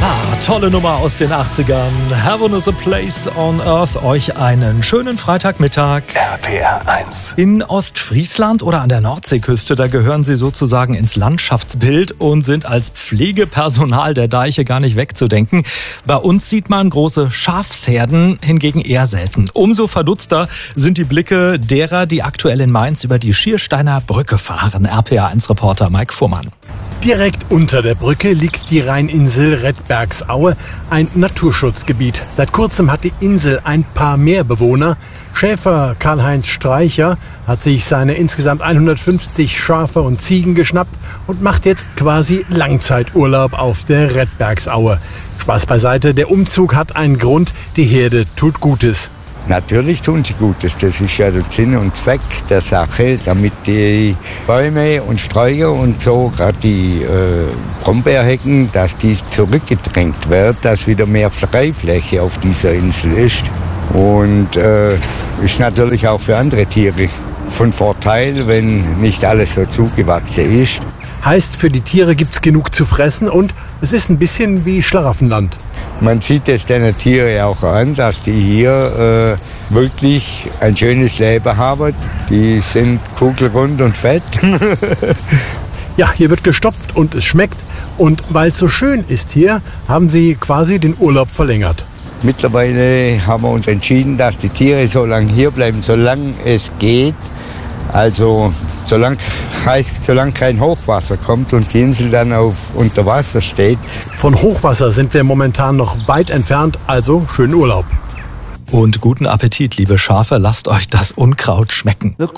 Tolle Nummer aus den 80ern. Heaven is a place on earth. Euch einen schönen Freitagmittag. RPR 1. In Ostfriesland oder an der Nordseeküste, da gehören sie sozusagen ins Landschaftsbild und sind als Pflegepersonal der Deiche gar nicht wegzudenken. Bei uns sieht man große Schafsherden hingegen eher selten. Umso verdutzter sind die Blicke derer, die aktuell in Mainz über die Schiersteiner Brücke fahren. RPR 1-Reporter Mike Fuhrmann. Direkt unter der Brücke liegt die Rheininsel Redbergsaue, ein Naturschutzgebiet. Seit kurzem hat die Insel ein paar mehr Bewohner. Schäfer Karl-Heinz Streicher hat sich seine insgesamt 150 Schafe und Ziegen geschnappt und macht jetzt quasi Langzeiturlaub auf der Redbergsaue. Spaß beiseite, der Umzug hat einen Grund, die Herde tut Gutes. Natürlich tun sie Gutes, das ist ja der Sinn und Zweck der Sache, damit die Bäume und Sträucher und so, gerade die Brombeerhecken, dass die zurückgedrängt wird, dass wieder mehr Freifläche auf dieser Insel ist. Und ist natürlich auch für andere Tiere von Vorteil, wenn nicht alles so zugewachsen ist. Heißt, für die Tiere gibt's genug zu fressen und es ist ein bisschen wie Schlaraffenland. Man sieht es den Tieren auch an, dass die hier wirklich ein schönes Leben haben. Die sind kugelrund und fett. Ja, hier wird gestopft und es schmeckt. Und weil es so schön ist hier, haben sie quasi den Urlaub verlängert. Mittlerweile haben wir uns entschieden, dass die Tiere so lange hier bleiben, solange es geht. Also solange kein Hochwasser kommt und die Insel dann unter Wasser steht. Von Hochwasser sind wir momentan noch weit entfernt, also schönen Urlaub. Und guten Appetit, liebe Schafe, lasst euch das Unkraut schmecken. Look